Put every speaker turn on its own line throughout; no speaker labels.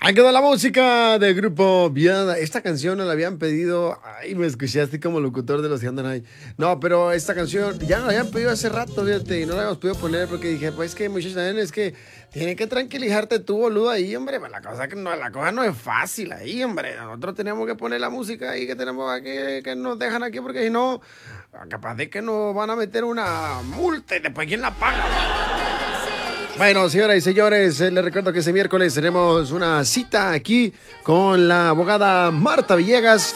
Ahí quedó la música del grupo Viada. Esta canción nos la habían pedido. Ay, me escuchaste como locutor de los que andan ahí. No, pero esta canción ya nos la habían pedido hace rato, fíjate, y no la habíamos podido poner porque dije, pues que muchachos, también es que tiene que tranquilizarte tú, boludo, ahí, hombre. Pues la cosa no es fácil ahí, hombre. Nosotros tenemos que poner la música ahí que tenemos aquí, que nos dejan aquí, porque si no, capaz de que nos van a meter una multa y después ¿quién la paga? Bueno, señoras y señores, les recuerdo que este miércoles tenemos una cita aquí con la abogada Marta Villegas.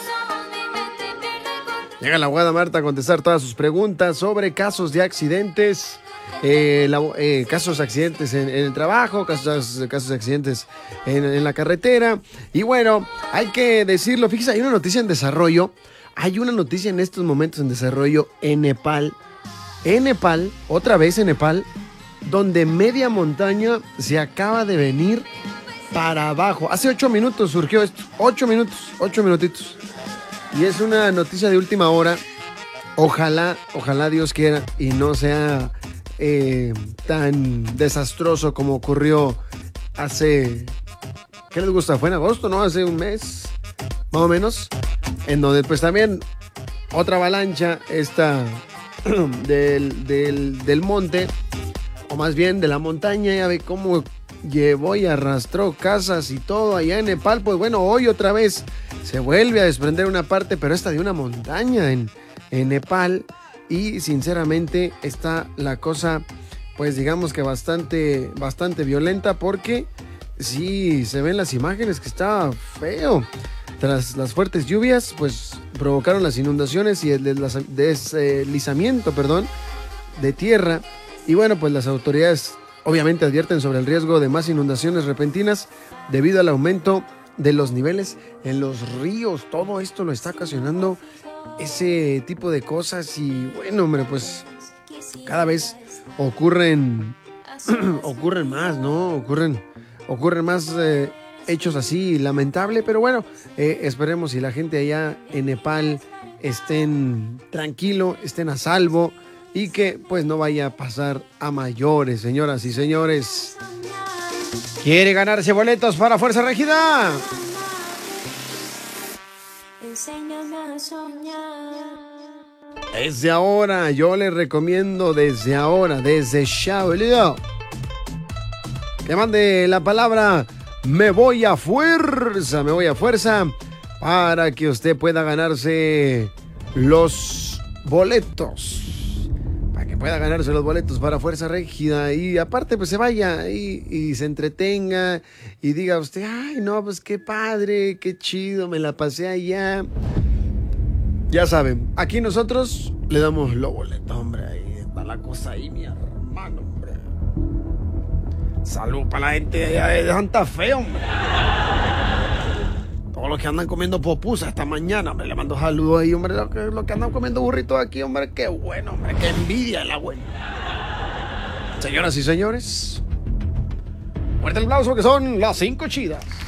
Llega la abogada Marta a contestar todas sus preguntas sobre casos de accidentes, casos de accidentes en el trabajo, casos de accidentes en la carretera. Y bueno, hay que decirlo, fíjese, hay una noticia en desarrollo. Hay una noticia en estos momentos en desarrollo en Nepal. En Nepal, otra vez en Nepal, donde media montaña se acaba de venir para abajo. Hace 8 minutos surgió esto. 8 minutitos. Y es una noticia de última hora. Ojalá Dios quiera y no sea tan desastroso como ocurrió hace... ¿Qué les gusta? Fue en agosto, ¿no? Hace un mes, más o menos. En donde pues también otra avalancha esta del monte, o más bien de la montaña, ya ve cómo llevó y arrastró casas y todo allá en Nepal. Pues bueno, hoy otra vez se vuelve a desprender una parte, pero esta de una montaña en Nepal. Y sinceramente está la cosa, pues digamos que bastante violenta, porque sí se ven las imágenes que está feo. Tras las fuertes lluvias, pues provocaron las inundaciones y el deslizamiento, de tierra. Y bueno, pues las autoridades obviamente advierten sobre el riesgo de más inundaciones repentinas debido al aumento de los niveles en los ríos. Todo esto lo está ocasionando ese tipo de cosas y bueno, hombre, pues cada vez ocurren más, ¿no? Ocurren más hechos así, lamentable, pero bueno, esperemos si la gente allá en Nepal estén tranquilo, estén a salvo y que pues no vaya a pasar a mayores, señoras y señores. ¿Quiere ganarse boletos para Fuerza Régida?
Enséñame a soñar.
Desde ahora, yo les recomiendo desde ahora, desde Shaolin, que mande la palabra me voy a fuerza, para que usted pueda ganarse los boletos. Para Fuerza Régida. Y aparte, pues se vaya y se entretenga y diga usted, ay, no, pues qué padre, qué chido, me la pasé allá. Ya saben, aquí nosotros le damos los boletos, hombre. Ahí está la cosa ahí, mi hermano, hombre. Salud para la gente de allá de Santa Fe, hombre. Todos los que andan comiendo popusa esta mañana, hombre, le mando saludos ahí, hombre. Los que andan comiendo burritos aquí, hombre, qué bueno, hombre, qué envidia la buena. Señoras y señores, fuerte el aplauso, que son las 5 chidas.